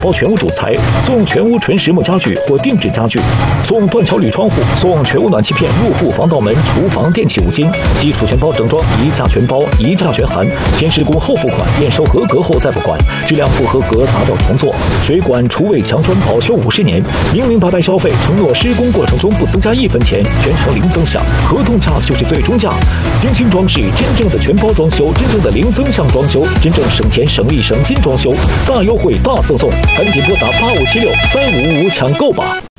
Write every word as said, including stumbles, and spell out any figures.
包全屋主材，送全屋纯实木家具或定制家具，送断桥铝窗户，送全屋暖气片、入户防盗门、厨房电器五金，基础全包整装一价全包，一价全含，先施工后付款，验收合格后再付款，质量不合格砸掉重做。水管、厨卫、墙砖保修五十年，明明白白消费，承诺施工过程中不增加一分钱，全程零增项，合同价就是最终价。精心装饰，真正的全包装修，真正的零增项装修，真正省钱省力省心装修，大优惠大赠送，赶紧拨打八五七六三五五五抢购吧！